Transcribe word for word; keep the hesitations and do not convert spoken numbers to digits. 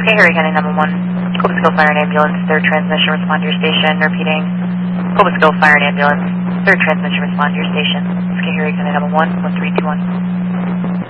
Okay, Harry County nine one one. Cobusco Fire and Ambulance, third transmission, respond to your station. Repeating. Cobusco Fire and Ambulance, third transmission, respond to your station. Okay, Harry County nine one one, one three two one.